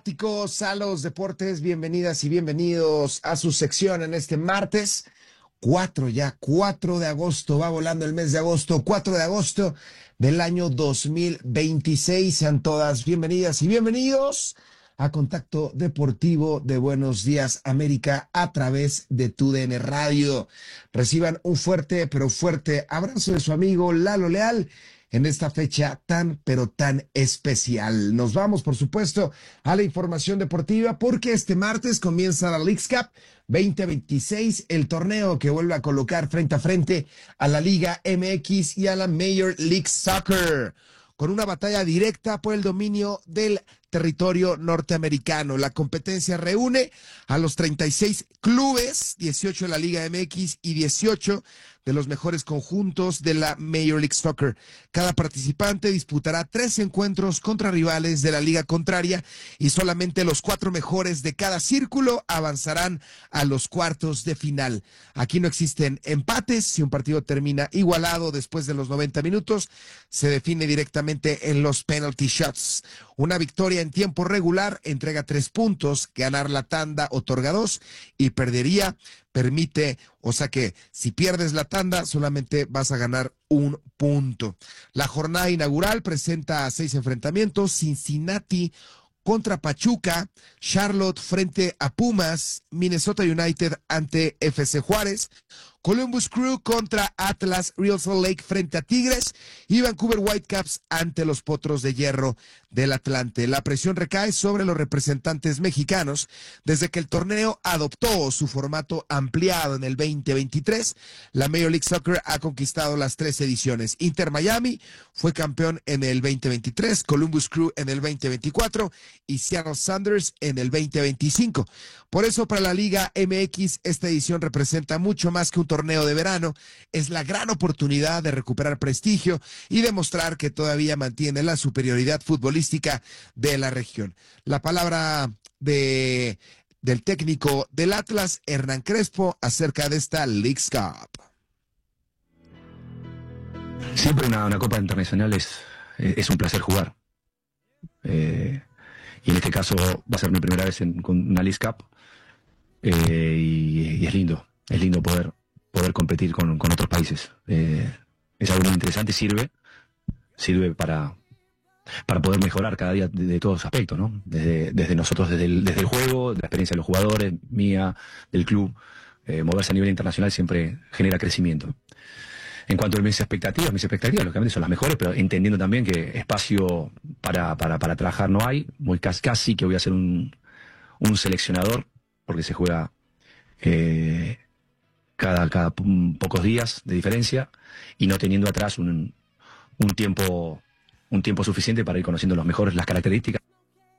Fanáticos a los deportes, bienvenidas y bienvenidos a su sección en este martes 4 de agosto, va volando el mes de agosto, 4 de agosto del año 2026. Sean todas bienvenidas y bienvenidos a Contacto Deportivo de Buenos Días América a través de TUDN Radio. Reciban un fuerte, pero fuerte abrazo de su amigo Lalo Leal en esta fecha tan, pero tan especial. Nos vamos, por supuesto, a la información deportiva porque este martes comienza la Leagues Cup 2026, el torneo que vuelve a colocar frente a frente a la Liga MX y a la Major League Soccer, con una batalla directa por el dominio del territorio norteamericano. La competencia reúne a los 36 clubes, 18 de la Liga MX y 18 de los mejores conjuntos de la Major League Soccer. Cada participante disputará 3 encuentros contra rivales de la liga contraria y solamente los 4 mejores de cada círculo avanzarán a los cuartos de final. Aquí no existen empates. Si un partido termina igualado después de los 90 minutos, se define directamente en los penalty shots. Una victoria en tiempo regular entrega 3 puntos, ganar la tanda otorga 2 y perdería permite, o sea que si pierdes la tanda solamente vas a ganar 1 punto. La jornada inaugural presenta 6 enfrentamientos: Cincinnati contra Pachuca, Charlotte frente a Pumas, Minnesota United ante FC Juárez, Columbus Crew contra Atlas, Real Salt Lake frente a Tigres y Vancouver Whitecaps ante los Potros de Hierro del Atlante. La presión recae sobre los representantes mexicanos desde que el torneo adoptó su formato ampliado en el 2023. La Major League Soccer ha conquistado las 3 ediciones. Inter Miami fue campeón en el 2023, Columbus Crew en el 2024 y Seattle Sounders en el 2025. Por eso, para la Liga MX, esta edición representa mucho más que un torneo de verano. Es la gran oportunidad de recuperar prestigio y demostrar que todavía mantiene la superioridad futbolística de la región. La palabra del técnico del Atlas, Hernán Crespo, acerca de esta Leagues Cup. Siempre una Copa Internacional es un placer jugar. Y en este caso va a ser mi primera vez con una Leagues Cup. Y es lindo poder competir con otros países. Es algo muy interesante, sirve para poder mejorar cada día de todos los aspectos, ¿no? Desde nosotros, desde el juego, de la experiencia de los jugadores, mía, del club. Moverse a nivel internacional siempre genera crecimiento. En cuanto a mis expectativas lógicamente son las mejores, pero entendiendo también que espacio para trabajar no hay. Casi que voy a ser un seleccionador, porque se juega cada pocos días de diferencia y no teniendo atrás un tiempo suficiente para ir conociendo las características